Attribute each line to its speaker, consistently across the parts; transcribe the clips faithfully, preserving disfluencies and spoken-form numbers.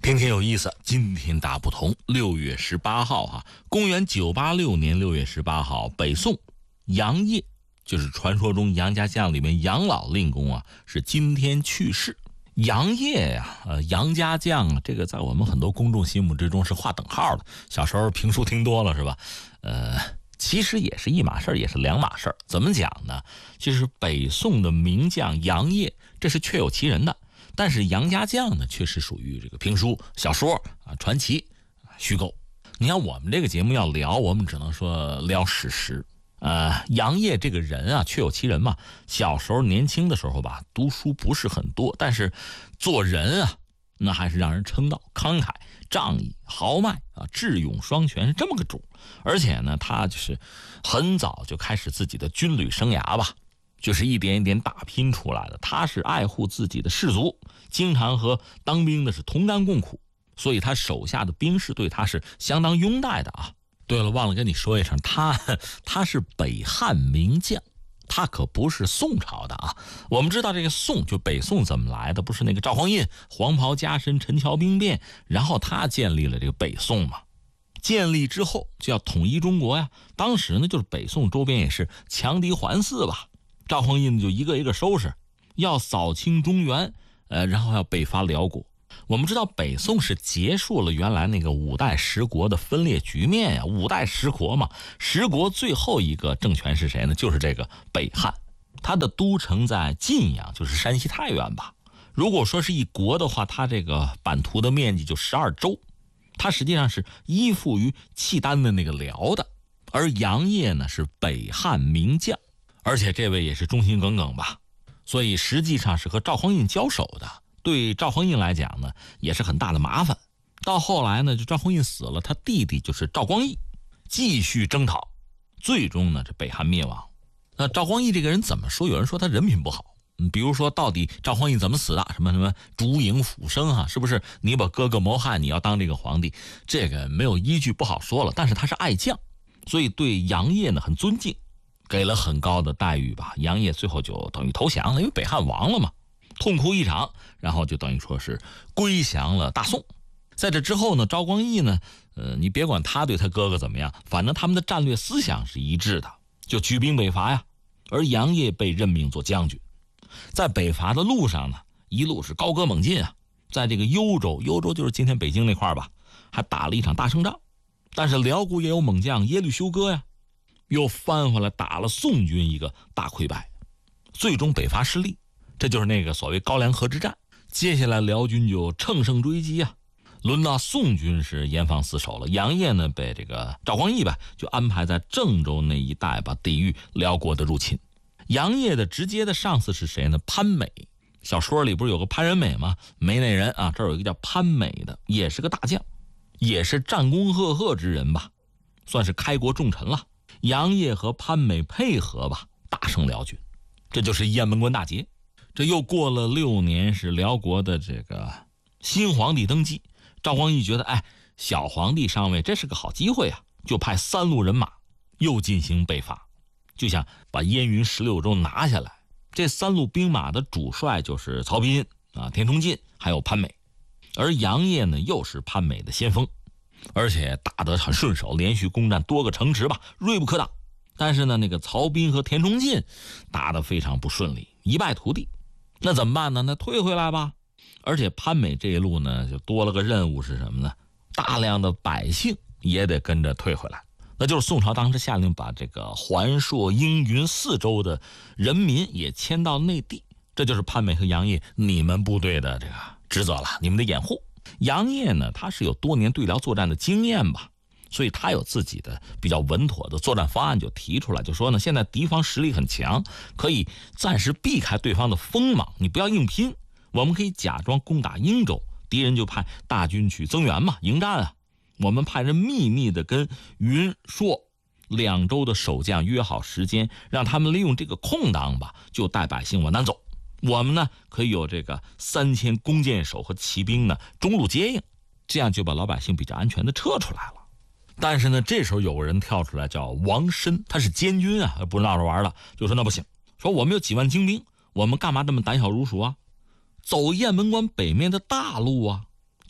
Speaker 1: 天天有意思，今天大不同。六月十八号哈，公元九八六年六月十八号，北宋杨业，就是传说中杨家将里面杨老令公啊，是今天去世。杨业呀、啊，呃，杨家将啊，这个在我们很多公众心目之中是划等号的。小时候评书听多了是吧？呃，其实也是一码事，也是两码事。怎么讲呢？就是北宋的名将杨业，这是确有其人的。但是杨家将呢，却是属于这个评书、小说啊、传奇、虚构。你看我们这个节目要聊，我们只能说聊史实。呃，杨业这个人啊，确有其人嘛。小时候年轻的时候吧，读书不是很多，但是做人啊，那还是让人称道，慷慨、仗义、豪迈啊，智勇双全，是这么个主。而且呢，他就是很早就开始自己的军旅生涯吧。就是一点一点打拼出来的。他是爱护自己的士卒，经常和当兵的是同甘共苦，所以他手下的兵士对他是相当拥戴的啊。对了，忘了跟你说一声，他他是北汉名将，他可不是宋朝的啊。我们知道这个宋就北宋怎么来的，不是那个赵匡胤黄袍加身陈桥兵变，然后他建立了这个北宋嘛。建立之后就要统一中国呀，当时呢就是北宋周边也是强敌环伺吧。赵匡胤就一个一个收拾，要扫清中原，呃，然后要北伐辽国。我们知道北宋是结束了原来那个五代十国的分裂局面呀，五代十国嘛，十国最后一个政权是谁呢？就是这个北汉，它的都城在晋阳，就是山西太原吧。如果说是一国的话，它这个版图的面积就十二州，它实际上是依附于契丹的那个辽的。而杨业呢是北汉名将。而且这位也是忠心耿耿吧，所以实际上是和赵匡胤交手的。对赵匡胤来讲呢，也是很大的麻烦。到后来呢，就赵匡胤死了，他弟弟就是赵光义继续征讨，最终呢，这北汉灭亡。那赵光义这个人怎么说？有人说他人品不好，嗯，比如说到底赵匡胤怎么死的？什么什么烛影斧声哈、啊，是不是你把哥哥谋害，你要当这个皇帝？这个没有依据，不好说了。但是他是爱将，所以对杨业呢很尊敬。给了很高的待遇吧，杨业最后就等于投降了，因为北汉亡了嘛，痛哭一场，然后就等于说是归降了大宋。在这之后呢，赵光义呢，呃，你别管他对他哥哥怎么样，反正他们的战略思想是一致的，就举兵北伐呀。而杨业被任命做将军，在北伐的路上呢，一路是高歌猛进啊，在这个幽州，幽州就是今天北京那块吧，还打了一场大胜仗。但是辽国也有猛将耶律休哥呀。又翻回来打了宋军一个大溃败，最终北伐失利，这就是那个所谓高梁河之战。接下来辽军就乘胜追击啊，轮到宋军是严防死守了。杨业呢被这个赵光义吧就安排在郑州那一带吧，抵御辽国的入侵。杨业的直接的上司是谁呢？潘美。小说里不是有个潘仁美吗？没那人啊，这儿有一个叫潘美的，也是个大将，也是战功赫赫之人吧，算是开国重臣了。杨业和潘美配合吧，大胜辽军，这就是雁门关大捷。这又过了六年，是辽国的这个新皇帝登基。赵光义觉得，哎，小皇帝上位，这是个好机会啊，就派三路人马又进行北伐，就想把燕云十六州拿下来。这三路兵马的主帅就是曹彬啊、田崇进还有潘美，而杨业呢又是潘美的先锋。而且打得很顺手，连续攻占多个城池吧，锐不可挡。但是呢，那个曹彬和田崇进打得非常不顺利，一败涂地。那怎么办呢？那退回来吧。而且潘美这一路呢，就多了个任务是什么呢？大量的百姓也得跟着退回来。那就是宋朝当时下令把这个环朔、应云四州的人民也迁到内地。这就是潘美和杨业你们部队的这个职责了，你们的掩护。杨业呢，他是有多年对辽作战的经验吧，所以他有自己的比较稳妥的作战方案，就提出来，就说呢，现在敌方实力很强，可以暂时避开对方的锋芒，你不要硬拼，我们可以假装攻打英州，敌人就派大军去增援嘛，迎战啊。我们派人秘密的跟云朔两州的守将约好时间，让他们利用这个空档吧，就带百姓往南走。我们呢可以有这个三千弓箭手和骑兵呢中路接应，这样就把老百姓比较安全的撤出来了。但是呢，这时候有个人跳出来叫王申，他是监军啊，不是闹着玩的，就说那不行，说我们有几万精兵，我们干嘛这么胆小如鼠啊？走雁门关北面的大路啊，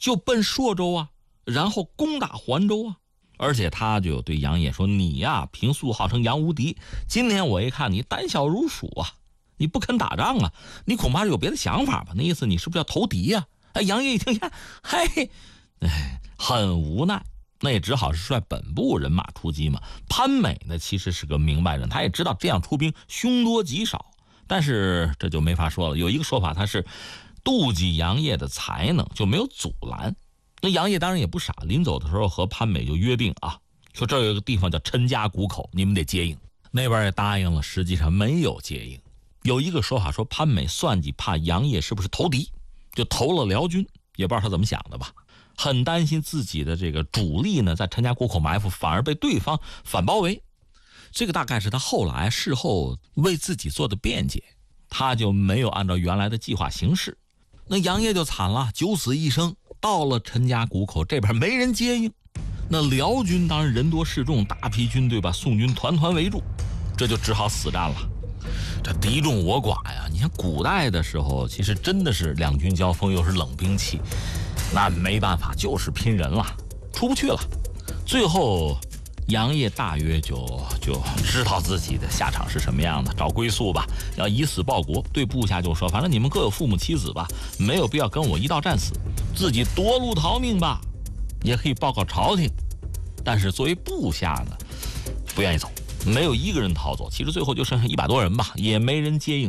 Speaker 1: 就奔朔州啊，然后攻打环州啊。而且他就对杨业说：“你呀，平素号称杨无敌，今天我一看你胆小如鼠啊，你不肯打仗啊，你恐怕是有别的想法吧？那意思你是不是要投敌呀？”哎，杨业一听，嘿，哎，很无奈，那也只好是率本部人马出击嘛。潘美呢，其实是个明白人，他也知道这样出兵凶多吉少，但是这就没法说了。有一个说法，他是妒忌杨业的才能，就没有阻拦。那杨业当然也不傻，临走的时候和潘美就约定啊，说这有一个地方叫陈家谷口，你们得接应。那边也答应了，实际上没有接应。有一个说法说潘美算计怕杨业是不是投敌，就投了辽军，也不知道他怎么想的吧，很担心自己的这个主力呢在陈家谷口埋伏，反而被对方反包围。这个大概是他后来事后为自己做的辩解，他就没有按照原来的计划行事。那杨业就惨了，九死一生。到了陈家谷口这边没人接应，那辽军当然人多势众，大批军队把宋军团团围住，这就只好死战了。这敌众我寡呀，你看古代的时候其实真的是两军交锋，又是冷兵器，那没办法，就是拼人了，出不去了。最后杨业大约就就知道自己的下场是什么样的，找归宿吧，要以死报国。对部下就说，反正你们各有父母妻子吧，没有必要跟我一道战死，自己夺路逃命吧，也可以报告朝廷。但是作为部下呢，不愿意走，没有一个人逃走。其实最后就剩下一百多人吧，也没人接应。